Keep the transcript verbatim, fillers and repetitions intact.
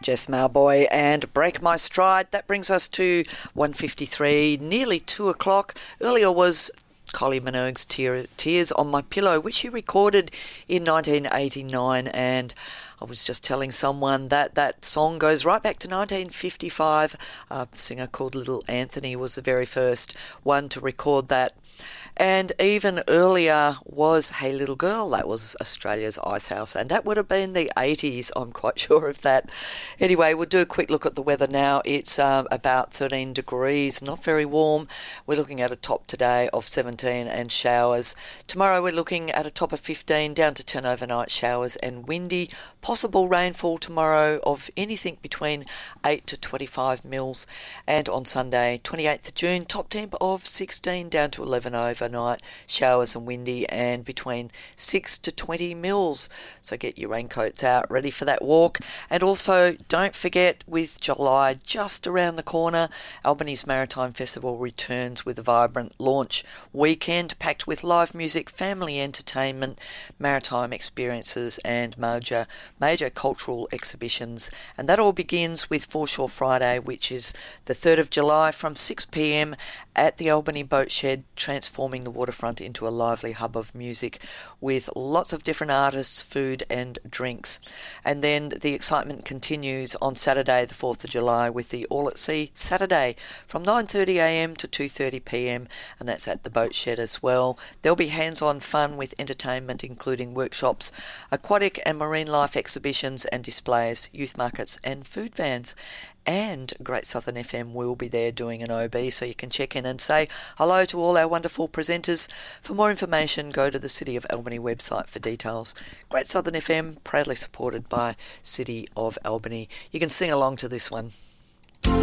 Jess Malboy and Break My Stride. That brings us to one fifty-three, nearly two o'clock. Earlier was Kylie Minogue's Tear, Tears on My Pillow, which she recorded in nineteen eighty-nine, and I was just telling someone that that song goes right back to nineteen fifty-five. A singer called Little Anthony was the very first one to record that. And even earlier was Hey Little Girl. That was Australia's Icehouse, and that would have been the eighties, I'm quite sure of that. Anyway, we'll do a quick look at the weather now. It's uh, about thirteen degrees, not very warm. We're looking at a top today of seventeen and showers. Tomorrow we're looking at a top of fifteen, down to ten overnight showers and windy. Possible rainfall tomorrow of anything between eight to twenty-five mils. And on Sunday, twenty-eighth of June, top temp of sixteen, down to eleven overnight showers and windy, and between six to twenty mils. So get your raincoats out, ready for that walk. And also, don't forget, with July just around the corner, Albany's Maritime Festival returns with a vibrant launch weekend packed with live music, family entertainment, maritime experiences and major, major cultural exhibitions. And that all begins with Foreshore Friday, which is the third of July from six p m at the Albany Boat Shed, transforming the waterfront into a lively hub of music with lots of different artists, food and drinks. And then the excitement continues on Saturday the fourth of July with the All at Sea Saturday from nine thirty a m to two thirty p m, and that's at the Boat Shed as well. There'll be hands-on fun with entertainment including workshops, aquatic and marine life exhibitions and displays, youth markets and food vans. And Great Southern F M will be there doing an O B, so you can check in and say hello to all our wonderful presenters. For more information, go to the City of Albany website for details. Great Southern F M, proudly supported by City of Albany. You can sing along to this one.